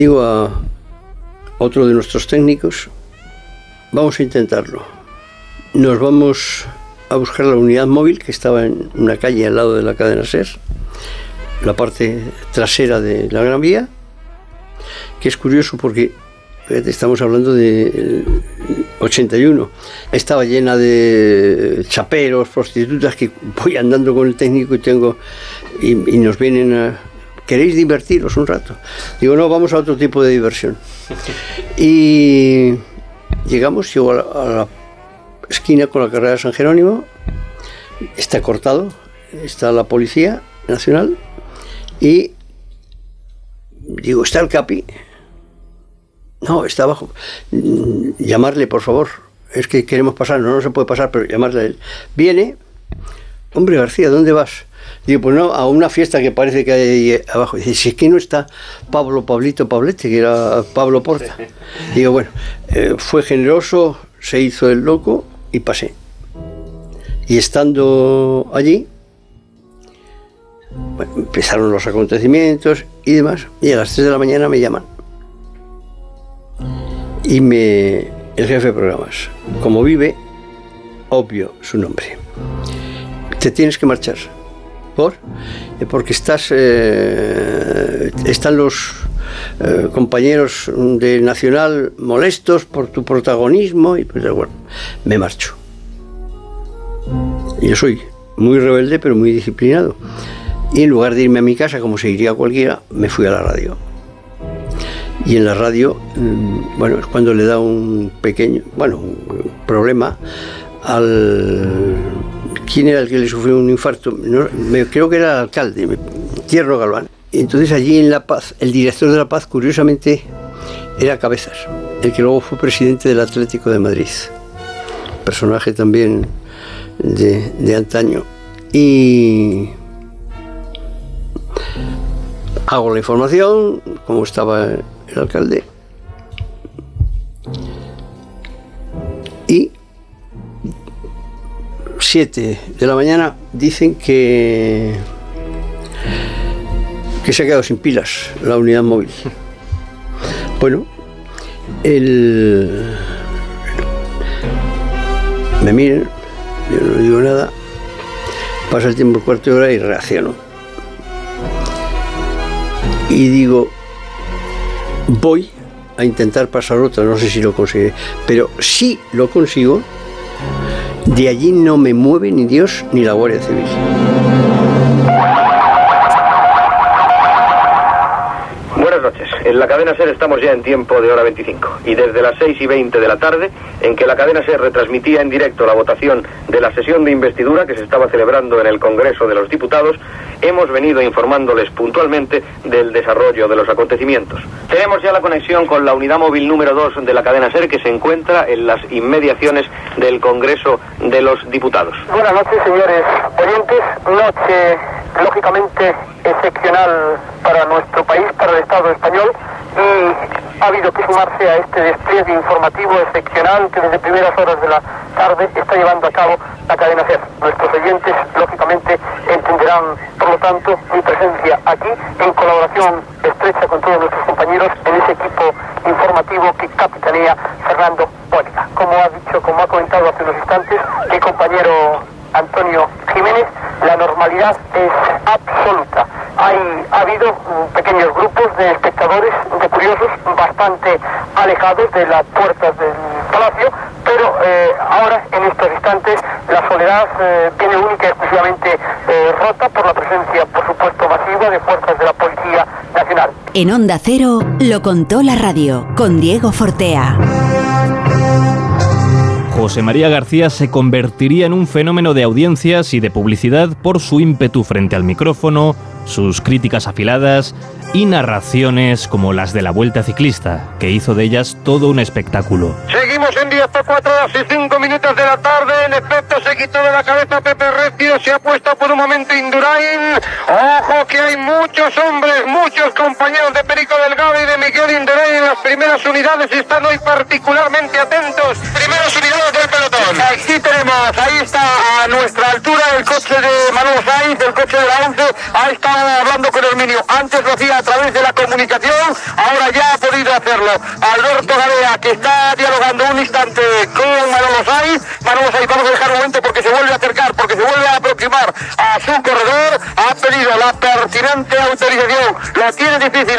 Digo a otro de nuestros técnicos, vamos a intentarlo. Nos vamos a buscar la unidad móvil que estaba en una calle al lado de la cadena SER, la parte trasera de la Gran Vía, que es curioso porque estamos hablando de 81. Estaba llena de chaperos, prostitutas, que voy andando con el técnico y nos vienen a... ¿Queréis divertiros un rato? Digo, no, vamos a otro tipo de diversión. Y llego a la esquina con la carrera de San Jerónimo, está cortado, está la Policía Nacional y digo, ¿está el Capi? No, está abajo. Llamarle, por favor, es que queremos pasar, no se puede pasar, pero llamarle a él. Viene, hombre García, ¿dónde vas? Digo, pues no, a una fiesta que parece que hay ahí abajo. Dice, si es que no está Pablete, que era Pablo Porta. Digo, bueno, fue generoso, se hizo el loco y pasé. Y estando allí, bueno, empezaron los acontecimientos y demás, y a las 3 de la mañana me llaman. Y el jefe de programas, como vive, obvio su nombre. Te tienes que marchar. Porque están los compañeros de Nacional molestos por tu protagonismo y pues bueno, me marcho. Yo soy muy rebelde pero muy disciplinado y en lugar de irme a mi casa como se iría cualquiera, me fui a la radio. Y en la radio, bueno, es cuando le da un problema al... ¿Quién era el que le sufrió un infarto? No, creo que era el alcalde, Tierno Galván. Y entonces allí en La Paz, el director de La Paz, curiosamente, era Cabezas, el que luego fue presidente del Atlético de Madrid. Personaje también de antaño. Y hago la información, como estaba el alcalde. Y 7 de la mañana dicen que se ha quedado sin pilas la unidad móvil. Bueno, me miran, yo no digo nada, pasa el tiempo, el cuarto de hora y reacciono. Y digo, voy a intentar pasar otra, no sé si lo conseguiré, pero si lo consigo, de allí no me mueve ni Dios ni la Guardia Civil. Buenas noches. En la cadena SER estamos ya en tiempo de hora 25 y desde las 6:20 de la tarde, en que la cadena SER retransmitía en directo la votación de la sesión de investidura que se estaba celebrando en el Congreso de los Diputados, hemos venido informándoles puntualmente del desarrollo de los acontecimientos. Tenemos ya la conexión con la unidad móvil número 2 de la cadena SER, que se encuentra en las inmediaciones del Congreso de los Diputados. Buenas noches, señores oyentes. Noche, lógicamente, excepcional para nuestro país, para el Estado español, y ha habido que sumarse a este despliegue informativo excepcional que desde primeras horas de la tarde está llevando a cabo la cadena SER. Nuestros oyentes, lógicamente, entenderán, por lo tanto, mi presencia aquí en colaboración estrecha con todos nuestros compañeros en ese equipo informativo que capitanea Fernando Pónica. Como ha comentado hace unos instantes mi compañero Antonio Jiménez, la normalidad es absoluta. Ha habido pequeños grupos de espectadores, de curiosos, bastante alejados de las puertas del palacio, pero ahora, en estos instantes, la soledad viene única y exclusivamente rota por la presencia, por supuesto, masiva de fuerzas de la Policía Nacional. En Onda Cero lo contó la radio, con Diego Fortea. José María García se convertiría en un fenómeno de audiencias y de publicidad por su ímpetu frente al micrófono, sus críticas afiladas y narraciones como las de la Vuelta Ciclista, que hizo de ellas todo un espectáculo. Seguimos en directo, 4:05 de la tarde. En efecto, se quitó de la cabeza Pepe Recio, se ha puesto por un momento Indurain. Ojo que hay muchos hombres, muchos compañeros de Perico Delgado y de Miguel Indurain en las primeras unidades, y están hoy particularmente atentos. Primeras unidades del pelotón. Aquí tenemos, ahí está a nuestra altura el coche de Manuel Sainz, el coche de la 11 ha estado hablando con Herminio. Antes lo hacía a través de la comunicación, ahora ya ha podido hacerlo. Alberto Gadea, que está dialogando un instante con Manolo Saiz. Manolo Saiz, vamos a dejar un momento porque se vuelve a acercar, porque se vuelve a aproximar a su corredor. Ha pedido la pertinente autorización. Lo tiene difícil